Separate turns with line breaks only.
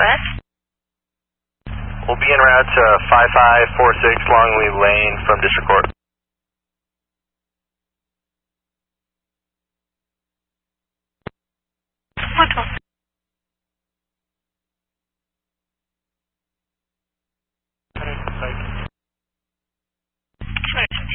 ahead.
We'll be en route to 5546 Longleaf Lane from District Court.